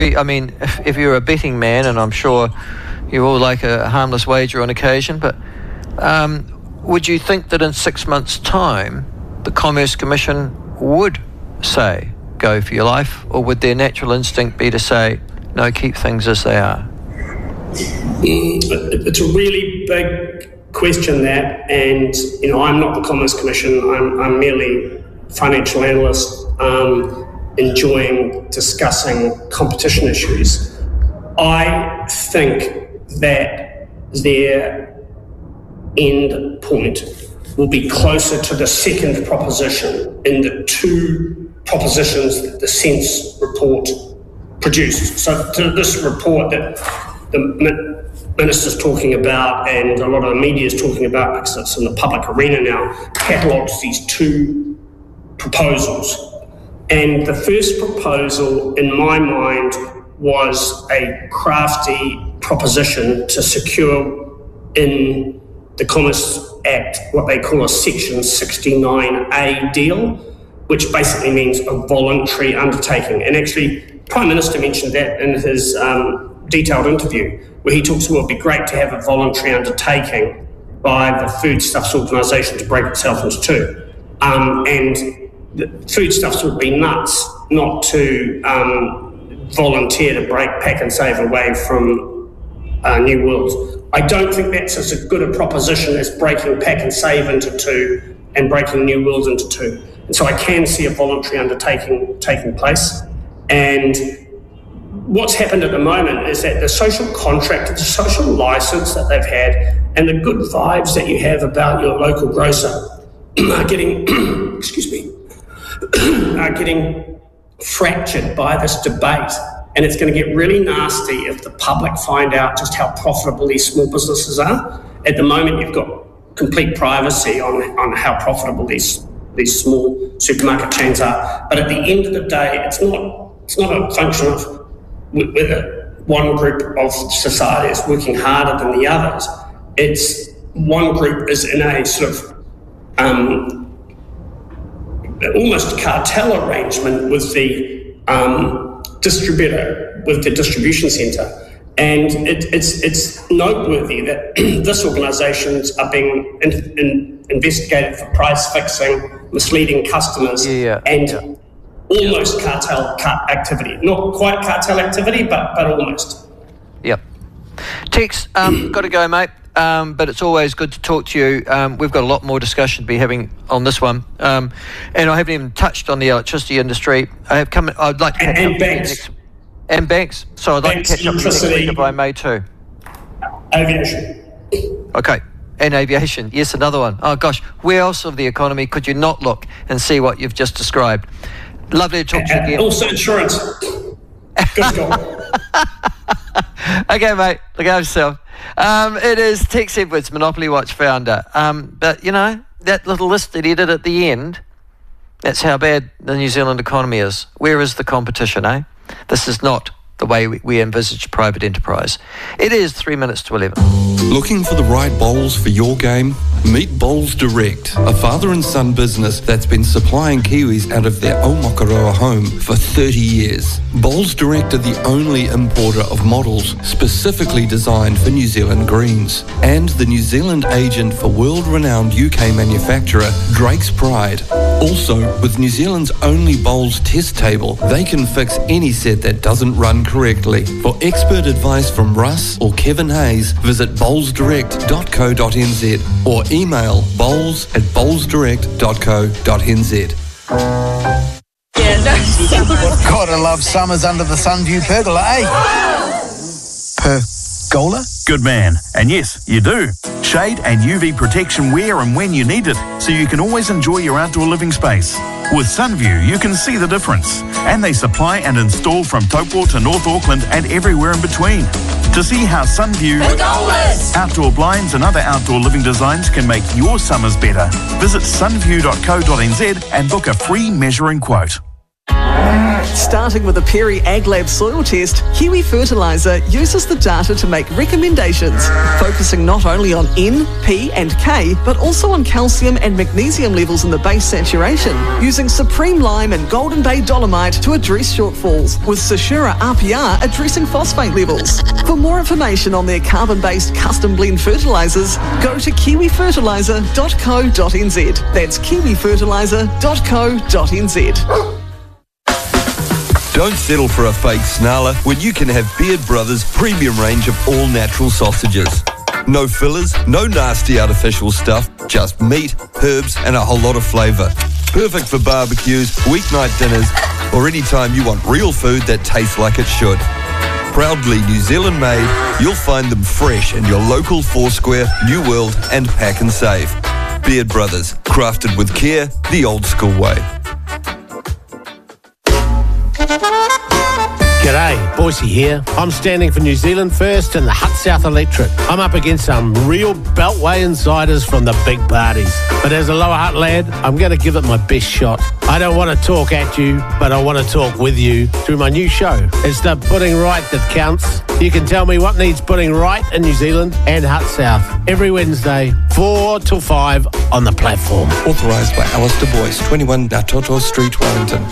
I mean, if you're a betting man, and I'm sure you all like a harmless wager on occasion, but would you think that in 6 months' time the Commerce Commission would say go for your life, or would their natural instinct be to say no, keep things as they are? It's a really big question, that, and I'm not the Commerce Commission. I'm merely a financial analyst, enjoying discussing competition issues. I think that their end point will be closer to the second proposition in the two propositions that the Sense report produced. So to this report that the Minister's talking about and a lot of the media is talking about, because it's in the public arena now, catalogues these two proposals. And the first proposal, in my mind, was a crafty proposition to secure in the Commerce Act what they call a Section 69A deal, which basically means a voluntary undertaking. And actually, Prime Minister mentioned that in his detailed interview, where he talks about it would be great to have a voluntary undertaking by the Foodstuffs organisation to break itself into two. And the Foodstuffs would be nuts not to volunteer to break Pack and Save away from New Worlds. I don't think that's as good a proposition as breaking Pack and Save into two and breaking New Worlds into two. And so I can see a voluntary undertaking taking place. And what's happened at the moment is that the social contract, the social license that they've had, and the good vibes that you have about your local grocer are getting, are getting fractured by this debate. And it's going to get really nasty if the public find out just how profitable these small businesses are. At the moment, you've got complete privacy on how profitable these small supermarket chains are. But at the end of the day, it's not a function of whether one group of society is working harder than the others. It's one group is in a sort of almost cartel arrangement with the distributor, with the distribution centre. And it's noteworthy that this organisations are being investigated for price fixing, misleading customers, almost cartel activity. Not quite cartel activity, but almost. Yep. Tex, got to go, mate. But it's always good to talk to you. We've got a lot more discussion to be having on this one. And I haven't even touched on the electricity industry. I'd like to catch up banks. And banks. So I'd like to catch up next week if I may too. Aviation. Okay. And aviation. Yes, another one. Oh, gosh. Where else of the economy could you not look and see what you've just described? Lovely to talk to you again. Also insurance. Good job. Okay, mate. Look after yourself. It is Tex Edwards, Monopoly Watch founder. But, that little list that he did at the end, that's how bad the New Zealand economy is. Where is the competition, eh? This is not the way we envisage private enterprise. It is 3 minutes to 11. Looking for the right bowls for your game? Meet Bowls Direct, a father and son business that's been supplying Kiwis out of their Aomakaroa home for 30 years. Bowls Direct are the only importer of models specifically designed for New Zealand greens, and the New Zealand agent for world-renowned UK manufacturer Drake's Pride. Also, with New Zealand's only bowls test table, they can fix any set that doesn't run correctly. For expert advice from Russ or Kevin Hayes, visit bowlsdirect.co.nz or email bowls@bowlsdirect.co.nz. Gotta love summers under the Sunview pergola, eh? Pergola? Good man. And yes, you do. Shade and UV protection where and when you need it, so you can always enjoy your outdoor living space. With Sunview, you can see the difference. And they supply and install from Taupo to North Auckland and everywhere in between. To see how Sunview, outdoor blinds and other outdoor living designs can make your summers better, visit sunview.co.nz and book a free measure and quote. Starting with a Perry AgLab soil test, Kiwi Fertiliser uses the data to make recommendations, focusing not only on N, P and K, but also on calcium and magnesium levels in the base saturation, using Supreme Lime and Golden Bay Dolomite to address shortfalls, with Sashura RPR addressing phosphate levels. For more information on their carbon-based custom blend fertilisers, go to kiwifertiliser.co.nz. That's kiwifertiliser.co.nz. Don't settle for a fake snarler when you can have Beard Brothers' premium range of all-natural sausages. No fillers, no nasty artificial stuff, just meat, herbs and a whole lot of flavour. Perfect for barbecues, weeknight dinners, or any time you want real food that tastes like it should. Proudly New Zealand made, you'll find them fresh in your local Foursquare, New World and Pack and Save. Beard Brothers, crafted with care, the old school way. G'day, Boise here. I'm standing for New Zealand First and the Hutt South Electorate. I'm up against some real Beltway insiders from the big parties. But as a Lower Hutt lad, I'm going to give it my best shot. I don't want to talk at you, but I want to talk with you through my new show. It's the Putting Right that counts. You can tell me what needs putting right in New Zealand and Hutt South every Wednesday, 4 till 5 on the platform. Authorised by Alistair Boyce, 21 Natoto Street, Wellington.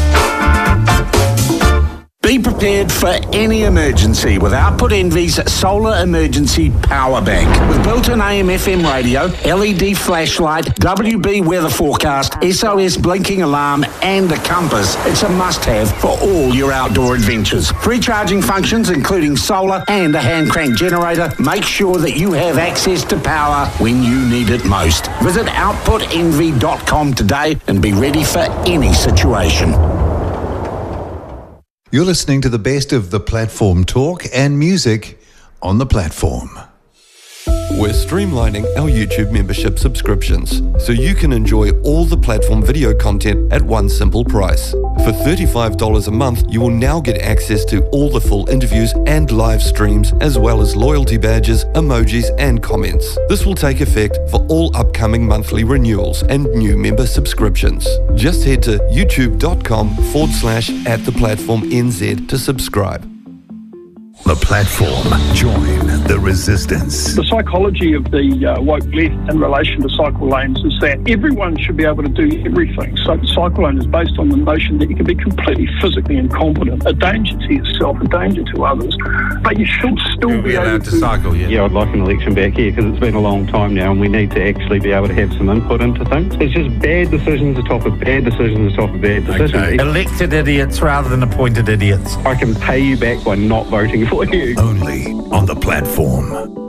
Be prepared for any emergency with Output Envy's Solar Emergency Power Bank. With built-in AM/FM radio, LED flashlight, WB weather forecast, SOS blinking alarm and a compass, it's a must-have for all your outdoor adventures. Free charging functions including solar and a hand-crank generator make sure that you have access to power when you need it most. Visit outputenvy.com today and be ready for any situation. You're listening to the best of the platform talk and music on the platform. We're streamlining our YouTube membership subscriptions so you can enjoy all the platform video content at one simple price. For $35 a month, you will now get access to all the full interviews and live streams, as well as loyalty badges, emojis and comments. This will take effect for all upcoming monthly renewals and new member subscriptions. Just head to youtube.com/@theplatformnz to subscribe. The platform. Join the resistance. The psychology of the woke left in relation to cycle lanes is that everyone should be able to do everything. So the cycle lane is based on the notion that you can be completely physically incompetent, a danger to yourself, a danger to others, but you should still be able to cycle. Yeah, I'd like an election back here because it's been a long time now and we need to actually be able to have some input into things. It's just bad decisions atop of bad decisions atop of bad decisions. Okay. Elected idiots rather than appointed idiots. I can pay you back by not voting for you. Only on the platform.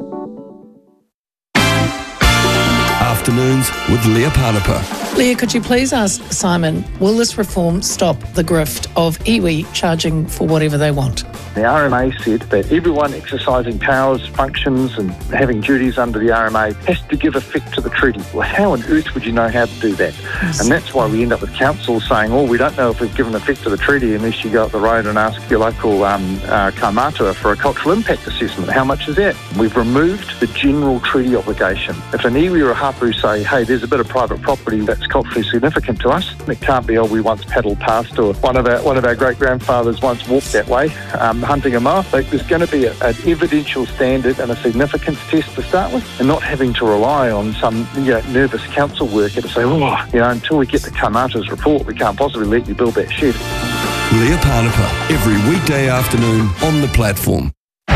Afternoons with Leah Panapa. Leah, could you please ask Simon, will this reform stop the grift of iwi charging for whatever they want? The RMA said that everyone exercising powers, functions and having duties under the RMA has to give effect to the treaty. Well, how on earth would you know how to do that? Yes. And that's why we end up with councils saying, oh, we don't know if we've given effect to the treaty unless you go up the road and ask your local kaumātua for a cultural impact assessment. How much is that? We've removed the general treaty obligation. If an iwi or a hapu say, hey, there's a bit of private property that's culturally significant to us, it can't be, oh, we once paddled past or one of our great-grandfathers once walked that way, hunting a moa. Like, there's going to be an evidential standard and a significance test to start with, and not having to rely on some nervous council worker to say, until we get the kaumātua's report, we can't possibly let you build that shed. Leah Panapa, every weekday afternoon on the platform.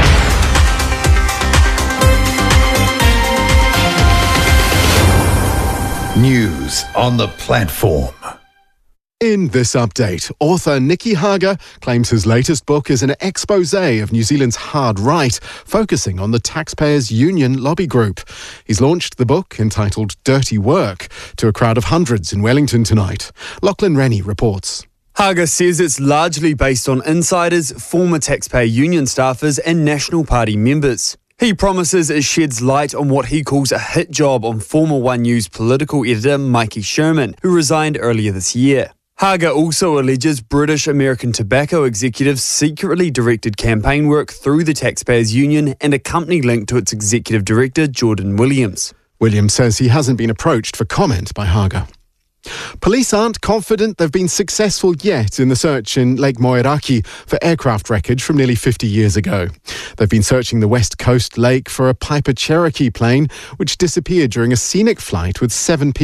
News on the platform. In this update, author Nicky Hager claims his latest book is an exposé of New Zealand's hard right, focusing on the Taxpayers Union lobby group. He's launched the book, entitled Dirty Work, to a crowd of hundreds in Wellington tonight. Lachlan Rennie reports. Hager says it's largely based on insiders, former Taxpayer Union staffers and National Party members. He promises it sheds light on what he calls a hit job on former One News political editor Mikey Sherman, who resigned earlier this year. Hager also alleges British American Tobacco executives secretly directed campaign work through the Taxpayers Union and a company linked to its executive director, Jordan Williams. Williams says he hasn't been approached for comment by Hager. Police aren't confident they've been successful yet in the search in Lake Moeraki for aircraft wreckage from nearly 50 years ago. They've been searching the West Coast Lake for a Piper Cherokee plane which disappeared during a scenic flight with 7 people.